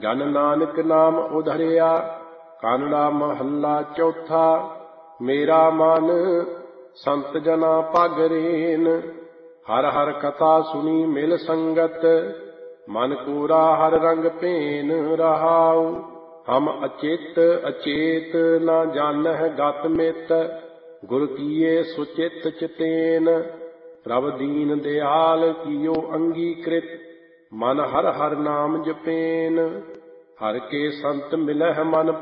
ਜਨ ਨਾਨਕ ਨਾਮ ਉਧਰਿਆ। ਕਾਨੜਾ ਮਹੱਲਾ ਚੌਥਾ। ਮੇਰਾ ਮਨ ਸੰਤ ਜਨਾ ਪਗ ਰੇਨ। ਹਰ ਹਰ ਕਥਾ ਸੁਣੀ ਮਿਲ ਸੰਗਤ। ਮਨ ਕੂਰਾ ਹਰ ਰੰਗ ਭੇਨ ਰਹਾਉ। ਹਮ ਅਚਿਤ ਅਚੇਤ ਨਾ ਜਾਣਹਿ ਗਤ ਮਿਤ। ਗੁਰ ਕੀਏ ਸੁਚਿਤ ਚਿਤੇਨ। ਪ੍ਰਭ ਦੀਨ ਦਿਆਲ ਕੀਓ ਅੰਗੀਕ੍ਰਿਤ। ਮਨ ਹਰ ਹਰ ਨਾਮ ਜਪੇਨ। ਹਰ ਕੇ ਸੰਤ ਮਿਲਹਿ ਮਨ